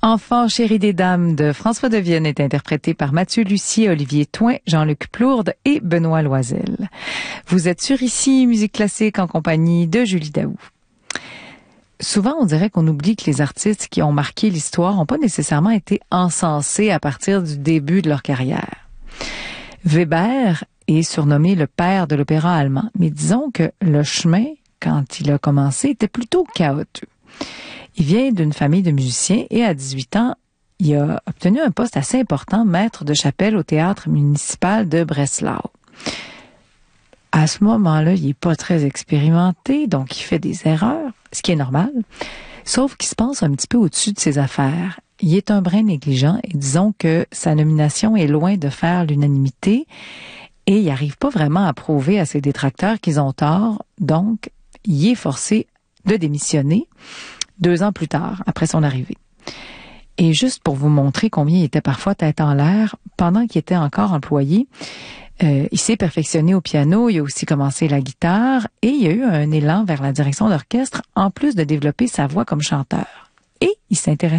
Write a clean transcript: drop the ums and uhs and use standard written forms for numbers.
Enfant chéri des dames de François Devienne est interprété par Mathieu Lussier, Olivier Thoin, Jean-Luc Plourde et Benoît Loisel. Vous êtes sur Ici Musique Classique en compagnie de Julie Daou. Souvent, on dirait qu'on oublie que les artistes qui ont marqué l'histoire n'ont pas nécessairement été encensés à partir du début de leur carrière. Weber est surnommé le père de l'opéra allemand, mais disons que le chemin, quand il a commencé, était plutôt chaotique. Il vient d'une famille de musiciens et à 18 ans, il a obtenu un poste assez important, maître de chapelle au théâtre municipal de Breslau. À ce moment-là, il est pas très expérimenté, donc il fait des erreurs, ce qui est normal, sauf qu'il se pense un petit peu au-dessus de ses affaires. Il est un brin négligent et disons que sa nomination est loin de faire l'unanimité et il n'arrive pas vraiment à prouver à ses détracteurs qu'ils ont tort, donc il est forcé de démissionner 2 ans plus tard, après son arrivée. Et juste pour vous montrer combien il était parfois tête en l'air, pendant qu'il était encore employé, il s'est perfectionné au piano, il a aussi commencé la guitare et il a eu un élan vers la direction d'orchestre en plus de développer sa voix comme chanteur. Et il s'intéresse